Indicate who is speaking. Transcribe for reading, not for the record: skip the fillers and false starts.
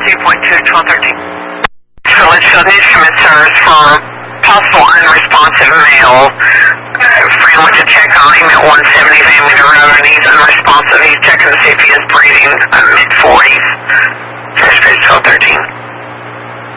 Speaker 1: 2.2, 1213. So Litchfield News Commit Service for possible unresponsive mail. Friend went to check on him at 170 Van Meter Road and he's unresponsive. He's checking to see if he is breathing.